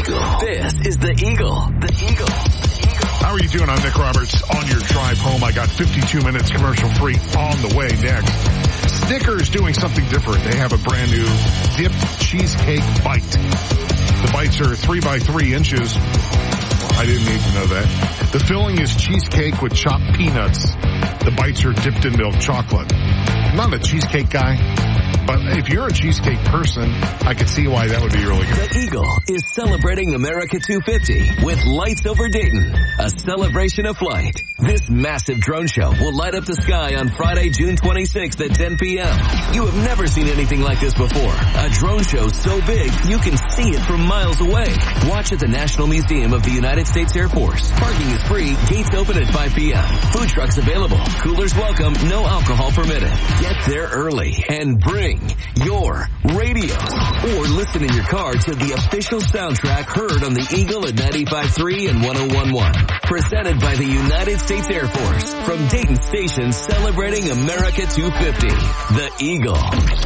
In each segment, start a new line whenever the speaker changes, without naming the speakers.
Eagle. This is the Eagle. The Eagle.
How are you doing? I'm Nick Roberts. On your drive home, I got 52 minutes commercial free on the way next. Snickers doing something different. They have a brand new dipped cheesecake bite. The bites are 3 by 3 inches. I didn't need to know that. The filling is cheesecake with chopped peanuts. The bites are dipped in milk chocolate. I'm not a cheesecake guy, but if you're a cheesecake person, I could see why that would be really good.
The Eagle is celebrating America 250 with Lights Over Dayton, a celebration of flight. This massive drone show will light up the sky on Friday, June 26th at 10 p.m. You have never seen anything like this before. A drone show so big, you can see it from miles away. Watch at the National Museum of the United States Air Force. Parking is free. Gates open at 5 p.m. Food trucks available. Coolers welcome. No alcohol permitted. Get there early and bring your radio. Or listen in your car to the official soundtrack heard on the Eagle at 95.3 and 101.1. Presented by the United States Air Force. From Dayton Station, celebrating America 250. The Eagle.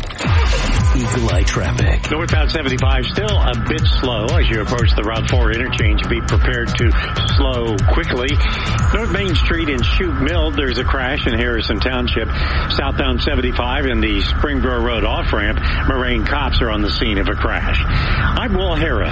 Eagle Eye traffic.
Northbound 75 still a bit slow as you approach the Route 4 interchange. Be prepared to slow quickly. North Main Street in Chute Mill, there's a crash in Harrison Township. Southbound 75 in the Springboro Road off-ramp. Moraine cops are on the scene of a crash. I'm Will Harris.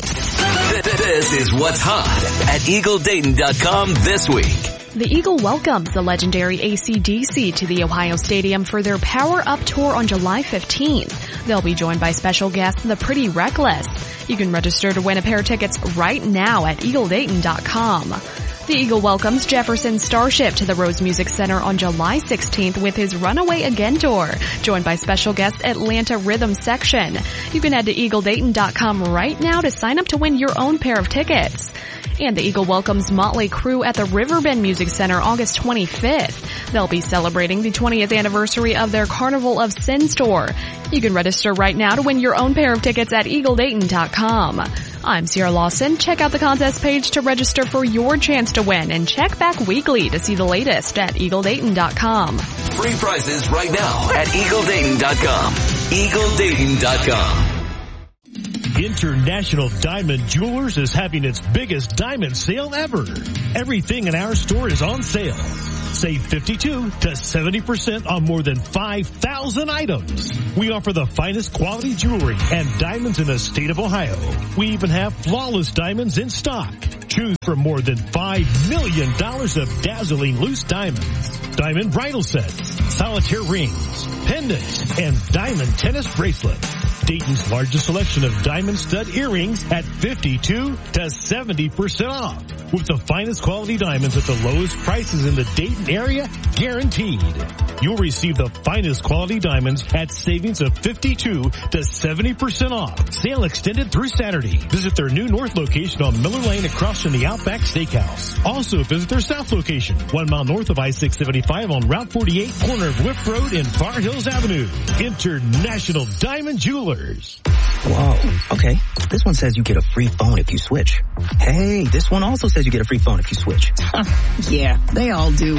This is what's hot at EagleDayton.com this week.
The Eagle welcomes the legendary AC/DC to the Ohio Stadium for their Power Up Tour on July 15th. They'll be joined by special guest The Pretty Reckless. You can register to win a pair of tickets right now at EagleDayton.com. The Eagle welcomes Jefferson Starship to the Rose Music Center on July 16th with his Runaway Again tour, joined by special guest Atlanta Rhythm Section. You can head to EagleDayton.com right now to sign up to win your own pair of tickets. And the Eagle welcomes Motley Crue at the Riverbend Music Center August 25th. They'll be celebrating the 20th anniversary of their Carnival of Sin tour. You can register right now to win your own pair of tickets at EagleDayton.com. I'm Sierra Lawson. Check out the contest page to register for your chance to win and check back weekly to see the latest at EagleDayton.com.
Free prizes right now at EagleDayton.com. EagleDayton.com.
International Diamond Jewelers is having its biggest diamond sale ever. Everything in our store is on sale. Save 52 to 70% on more than 5,000 items. We offer the finest quality jewelry and diamonds in the state of Ohio. We even have flawless diamonds in stock. Choose from more than $5 million of dazzling loose diamonds, diamond bridal sets, solitaire rings, pendants, and diamond tennis bracelets. Dayton's largest selection of diamond stud earrings at 52 to 70% off. With the finest quality diamonds at the lowest prices in the Dayton area, guaranteed. You'll receive the finest quality diamonds at savings of 52 to 70% off. Sale extended through Saturday. Visit their new north location on Miller Lane across from the Outback Steakhouse. Also visit their south location, 1 mile north of I-675 on Route 48, corner of Whip Road and Far Hills Avenue. International Diamond Jewelers.
Whoa, okay. This one says you get a free phone if you switch. Hey, this one also says you get a free phone if you switch.
Yeah, they all do,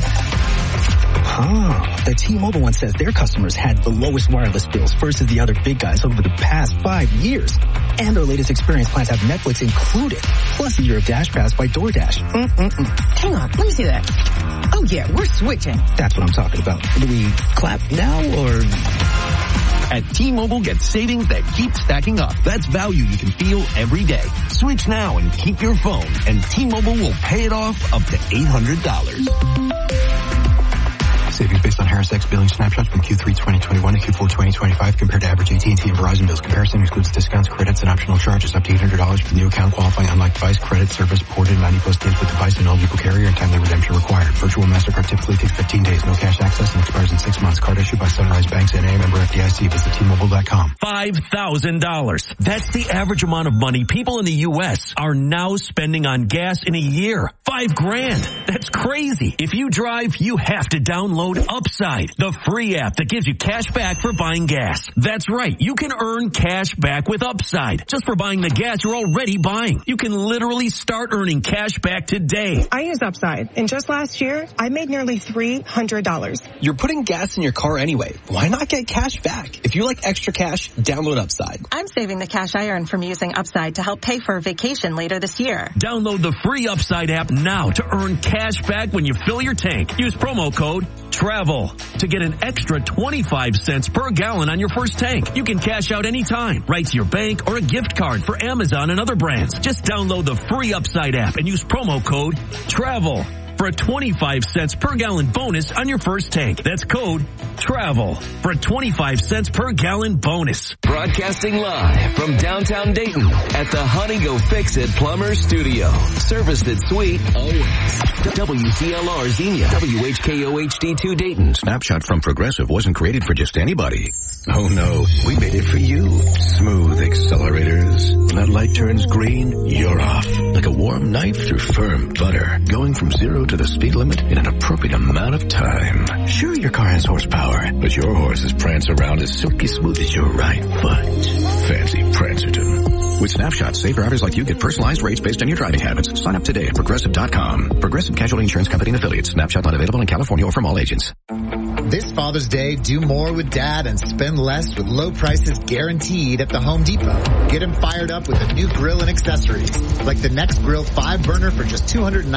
The T-Mobile one says their customers had the lowest wireless bills versus the other big guys over the past 5 years. And their latest experience plans have Netflix included, plus a year of Dash Pass by DoorDash.
Hang on, let me see that. Oh yeah, we're switching.
That's what I'm talking about. Do we clap now or...
At T-Mobile, get savings that keep stacking up. That's value you can feel every day. Switch now and keep your phone, and T-Mobile will pay it off up to $800.
Savings based on Harris X billing snapshots from Q3 2021 to Q4 2025 compared to average AT&T and Verizon bills. Comparison excludes discounts, credits, and optional charges up to $800 for new account qualifying unlike device credit service ported 90+ days with device and eligible carrier and timely redemption required. Virtual MasterCard typically takes 15 days. No cash access and expires in 6 months. Card issued by Sunrise Banks and a member FDIC. Visit T-Mobile.com.
$5,000. That's the average amount of money people in the U.S. are now spending on gas in a year. $5,000. That's crazy. If you drive, you have to download Upside, the free app that gives you cash back for buying gas. That's right. You can earn cash back with Upside just for buying the gas gas you're already buying. You can literally start earning cash back today.
I use Upside, and just last year, I made nearly $300.
You're putting gas in your car anyway. Why not get cash back? If you like extra cash, download Upside.
I'm saving the cash I earn from using Upside to help pay for a vacation later this year.
Download the free Upside app now to earn cash back when you fill your tank. Use promo code TRAVEL to get an extra 25 cents per gallon on your first tank. You can cash out anytime, right to your bank or a gift card for Amazon and other brands. Just download the free Upside app and use promo code TRAVEL for a 25 cents per gallon bonus on your first tank. That's code TRAVEL for a 25 cents per gallon bonus.
Broadcasting live from downtown Dayton at the Honey Go Fix It Plumber Studio. Serviced at Sweet always. WTLR Xenia, WHKOHD2 Dayton.
Snapshot from Progressive wasn't created for just anybody. Oh no, we made it for you. Smooth accelerators. When that light turns green, you're off. Like a warm knife through firm butter. Going from 0 to the speed limit in an appropriate amount of time. Sure, your car has horsepower, but your horses prance around as silky smooth as your right foot. Fancy Prancerton. With Snapshot, safe drivers like you get personalized rates based on your driving habits. Sign up today at Progressive.com. Progressive Casualty Insurance Company and Affiliates. Snapshot not available in California or from all agents.
This Father's Day, do more with Dad and spend less with low prices guaranteed at the Home Depot. Get him fired up with a new grill and accessories, like the Next Grill 5-burner for just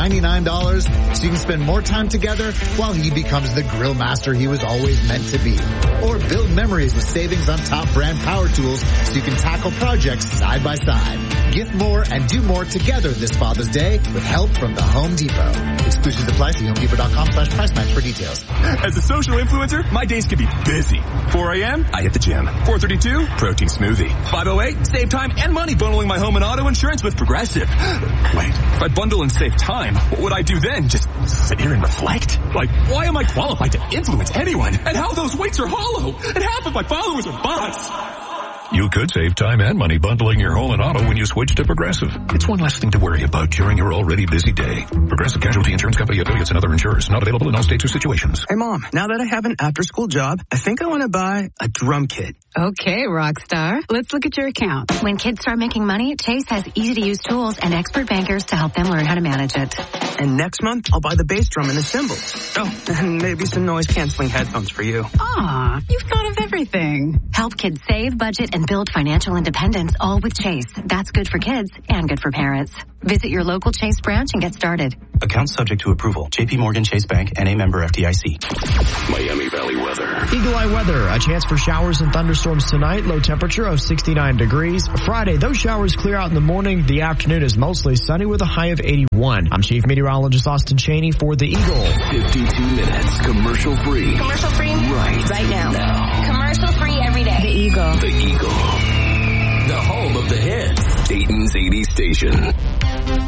$299, so you can spend more time together while he becomes the grill master he was always meant to be. Or build memories with savings on top brand power tools so you can tackle projects side by side. Gift more and do more together this Father's Day with help from the Home Depot. Exclusions apply. See HomeDepot.com/price match for details.
As a social influencer, my days can be busy. 4 a.m., I hit the gym. 4:32, protein smoothie. 5:08, save time and money bundling my home and auto insurance with Progressive. Wait, if I bundle and save time, what would I do then? Just sit here and reflect? Like, why am I qualified to influence anyone? And how those weights are hollow? And half of my followers are bots.
You could save time and money bundling your home and auto when you switch to Progressive. It's one less thing to worry about during your already busy day. Progressive Casualty Insurance Company, affiliates, and other insurers. Not available in all states or situations.
Hey, Mom, now that I have an after-school job, I think I want to buy a drum kit.
Okay, Rockstar. Let's look at your account.
When kids start making money, Chase has easy-to-use tools and expert bankers to help them learn how to manage it.
And next month, I'll buy the bass drum and the cymbals. Oh, and maybe some noise-canceling headphones for you.
Aw, you've thought of everything.
Help kids save, budget, and build financial independence, all with Chase. That's good for kids and good for parents. Visit your local Chase branch and get started.
Account subject to approval. J.P. Morgan Chase Bank, N.A. member FDIC.
Miami Valley weather.
Eagle Eye weather. A chance for showers and thunderstorms tonight. Low temperature of 69 degrees. Friday, those showers clear out in the morning. The afternoon is mostly sunny with a high of 81. I'm Chief Meteorologist Austin Cheney for the Eagle.
52 minutes. Commercial free.
Commercial free? Right now. Commercial free every day.
The Eagle. The Eagle. The home of the hits. Dayton's 80 station.